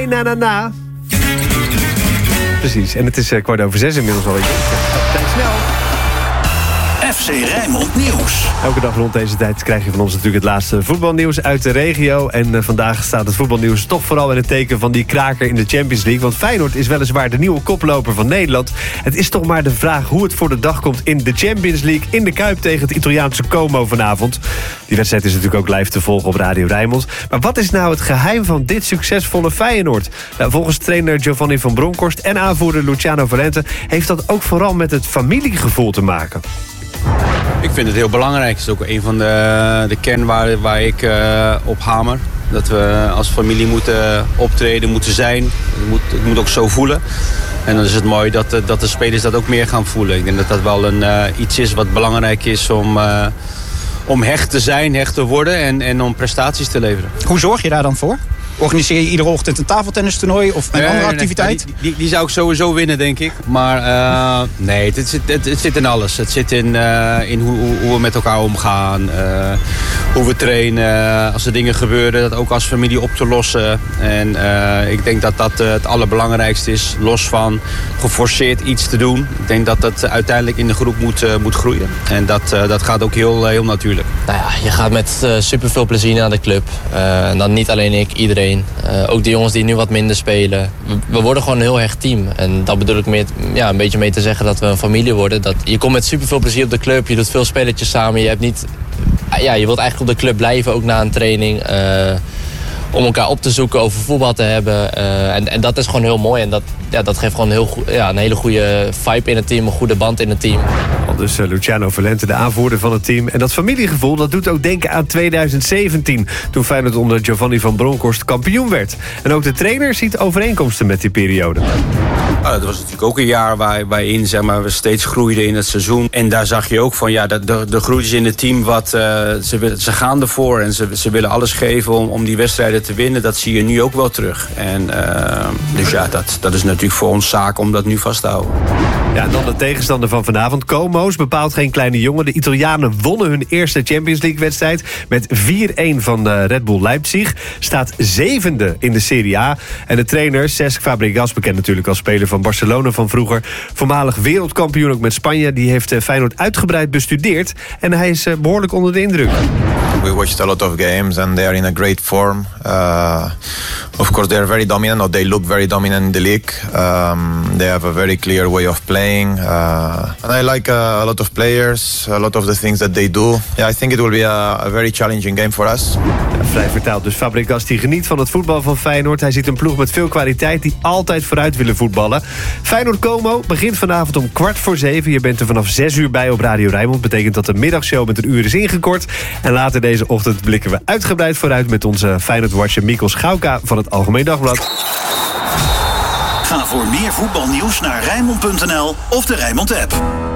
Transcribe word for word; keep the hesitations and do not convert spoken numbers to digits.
Na, na, na. Precies, en het is uh, kwart over zes inmiddels al. Tijd snel. F C Rijnmond Nieuws. Elke dag rond deze tijd krijg je van ons natuurlijk het laatste voetbalnieuws uit de regio. En uh, vandaag staat het voetbalnieuws toch vooral in het teken van die kraker in de Champions League. Want Feyenoord is weliswaar de nieuwe koploper van Nederland. Het is toch maar de vraag hoe het voor de dag komt in de Champions League in de Kuip tegen het Italiaanse Como vanavond. Die wedstrijd is natuurlijk ook live te volgen op Radio Rijnmond. Maar wat is nou het geheim van dit succesvolle Feyenoord? Nou, volgens trainer Giovanni van Bronckhorst en aanvoerder Luciano Valente heeft dat ook vooral met het familiegevoel te maken. Ik vind het heel belangrijk. Het is ook een van de, de kernwaarden waar ik uh, op hamer. Dat we als familie moeten optreden, moeten zijn. Het moet, het moet ook zo voelen. En dan is het mooi dat, dat de spelers dat ook meer gaan voelen. Ik denk dat dat wel een, uh, iets is wat belangrijk is om, uh, om hecht te zijn, hecht te worden en, en om prestaties te leveren. Hoe zorg je daar dan voor? Organiseer je iedere ochtend een tafeltennistoernooi of een nee, andere nee, activiteit? Die, die, die zou ik sowieso winnen, denk ik. Maar uh, nee, het, het, het, het zit in alles. Het zit in, uh, in hoe, hoe we met elkaar omgaan. Uh, hoe we trainen. Als er dingen gebeuren, dat ook als familie op te lossen. En uh, ik denk dat dat uh, het allerbelangrijkste is. Los van geforceerd iets te doen. Ik denk dat dat uiteindelijk in de groep moet, uh, moet groeien. En dat, uh, dat gaat ook heel, heel natuurlijk. Nou ja, je gaat met uh, superveel plezier naar de club. Uh, en dan niet alleen ik, iedereen. Uh, ook de jongens die nu wat minder spelen. We, we worden gewoon een heel hecht team. En dat bedoel ik meer, ja, een beetje mee te zeggen dat we een familie worden. Dat, je komt met superveel plezier op de club. Je doet veel spelletjes samen. Je, hebt niet, ja, je wilt eigenlijk op de club blijven, ook na een training. Uh, om elkaar op te zoeken, over voetbal te hebben. Uh, en, en dat is gewoon heel mooi. En dat, ja, dat geeft gewoon een, heel go- ja, een hele goede vibe in het team. Een goede band in het team. Al dus uh, Luciano Valente, de aanvoerder van het team. En dat familiegevoel, dat doet ook denken aan tweeduizend zeventien... toen Feyenoord onder Giovanni van Bronckhorst kampioen werd. En ook de trainer ziet overeenkomsten met die periode. Nou, dat was natuurlijk ook een jaar waar, waarin zeg maar, we steeds groeiden in het seizoen. En daar zag je ook van, ja, de, de, de groeien in het team. Wat, uh, ze, ze gaan ervoor en ze, ze willen alles geven om, om die wedstrijden te winnen. Dat zie je nu ook wel terug. En, uh, dus ja, dat, dat is natuurlijk voor ons zaak om dat nu vast te houden. Ja, en dan de tegenstander van vanavond. Como's, bepaalt geen kleine jongen. De Italianen wonnen hun eerste Champions League-wedstrijd met vier-een van uh, Red Bull Leipzig. Staat zevende in de Serie A. En de trainer, Cesc Fabregas, bekend natuurlijk als speler van Barcelona van vroeger, voormalig wereldkampioen ook met Spanje, die heeft uh, Feyenoord uitgebreid bestudeerd. En hij is uh, behoorlijk onder de indruk. We watched a lot of games and they are in a great form. Uh, of course, they are very dominant, or they look very dominant in the league. Um, they have a very clear way of playing. Uh, and I like uh, a lot of players, a lot of the things that they do. Yeah, I think it will be a, a very challenging game for us. Ja, vrij vertaald dus Fabregas die geniet van het voetbal van Feyenoord. Hij ziet een ploeg met veel kwaliteit die altijd vooruit willen voetballen. Feyenoord Como begint vanavond om kwart voor zeven. Je bent er vanaf zes uur bij op Radio Rijnmond. Betekent dat de middagshow met een uur is ingekort. En later deze ochtend blikken we uitgebreid vooruit met onze Feyenoord-watcher Mikkel Schauka van het Algemeen Dagblad. Ga voor meer voetbalnieuws naar Rijnmond punt n l of de Rijnmond app.